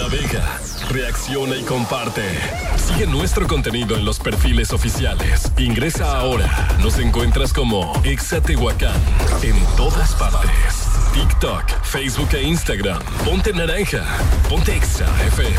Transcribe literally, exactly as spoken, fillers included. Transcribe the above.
Navega, reacciona y comparte. Sigue nuestro contenido en los perfiles oficiales. Ingresa ahora. Nos encuentras como Exa Tehuacán en todas partes. TikTok, Facebook e Instagram. Ponte naranja. Ponte Exa F M.